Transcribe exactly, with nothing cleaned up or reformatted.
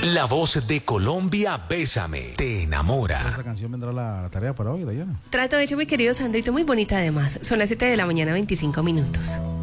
La voz de Colombia, Bésame, te enamora. Esta canción vendrá la, la tarea para hoy, Dayana. Trato hecho, mi querido Sandrito, muy bonita además. Son las siete de la mañana, veinticinco minutos.